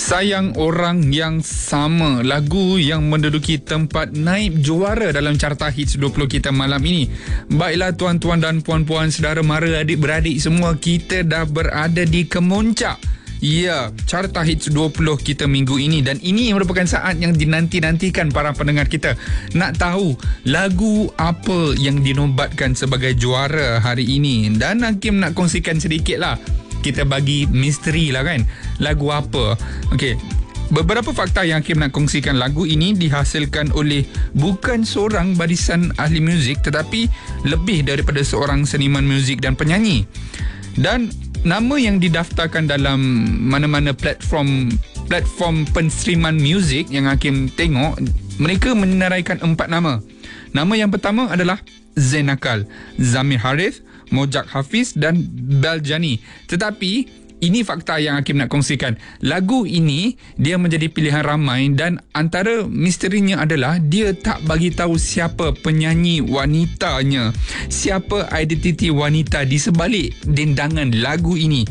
Sayang Orang Yang Sama, lagu yang menduduki tempat naib juara dalam carta hits 20 kita malam ini. Baiklah tuan-tuan dan puan-puan, saudara mara, adik-beradik semua, kita dah berada di kemuncak. Ya, carta hits 20 kita minggu ini, dan ini merupakan saat yang dinanti-nantikan para pendengar kita. Nak tahu lagu apa yang dinobatkan sebagai juara hari ini, dan Hakim nak kongsikan sedikit lah. Kita bagi misteri lah kan, lagu apa. Okey, beberapa fakta yang Hakim nak kongsikan. Lagu ini dihasilkan oleh bukan seorang barisan ahli muzik, tetapi lebih daripada seorang seniman muzik dan penyanyi. Dan nama yang didaftarkan dalam mana-mana platform penstreaman muzik yang Hakim tengok, mereka menyenaraikan 4 nama. Nama yang pertama adalah Zain Akal, Zamir Harith, Mojak Hafiz dan Beljani. Tetapi ini fakta yang Hakim nak kongsikan. Lagu ini dia menjadi pilihan ramai, dan antara misterinya adalah dia tak bagi tahu siapa penyanyi wanitanya, siapa identiti wanita di sebalik dendangan lagu ini.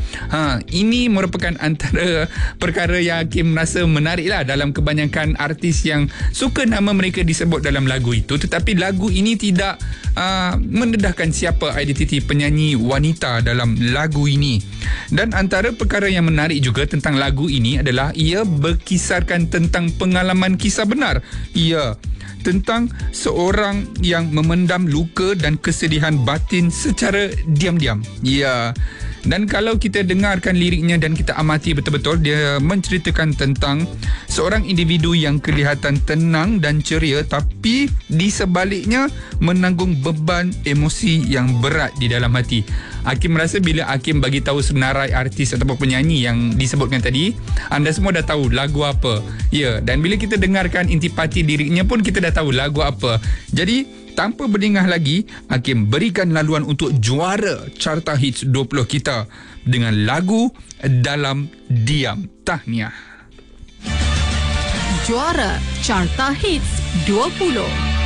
Ini merupakan antara perkara yang Hakim rasa menarik lah dalam kebanyakan artis yang suka nama mereka disebut dalam lagu itu, tetapi lagu ini tidak mendedahkan siapa identiti penyanyi wanita dalam lagu ini. Dan antara perkara yang menarik juga tentang lagu ini adalah ia berkisarkan tentang pengalaman kisah benar. Ya, tentang seorang yang memendam luka dan kesedihan batin secara diam-diam. Ya. Dan kalau kita dengarkan liriknya dan kita amati betul-betul, dia menceritakan tentang seorang individu yang kelihatan tenang dan ceria, tapi di sebaliknya menanggung beban emosi yang berat di dalam hati. Hakim merasa bila Hakim bagi tahu senarai artis ataupun penyanyi yang disebutkan tadi, anda semua dah tahu lagu apa. Ya, dan bila kita dengarkan intipati liriknya pun kita dah tahu lagu apa. Jadi tanpa berdengah lagi, Hakim berikan laluan untuk juara carta hits 20 kita dengan lagu Dalam Diam. Tahniah. Juara carta hits 20.